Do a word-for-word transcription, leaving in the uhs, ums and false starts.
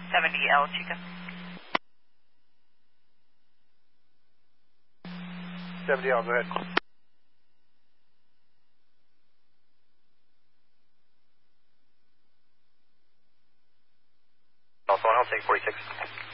seventy L Chica. seventy L, go ahead. Also, I'll take forty-six.